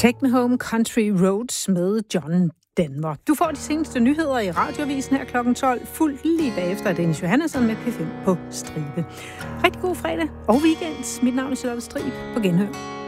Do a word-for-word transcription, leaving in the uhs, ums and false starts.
Take Me Home Country Roads med John Denver. Du får de seneste nyheder i Radioavisen her klokken tolv, fuldt lige bagefter af Dennis Johannesson med P fem på stribe. Rigtig god fredag og weekend. Mit navn er Charlotte Strib. På genhør.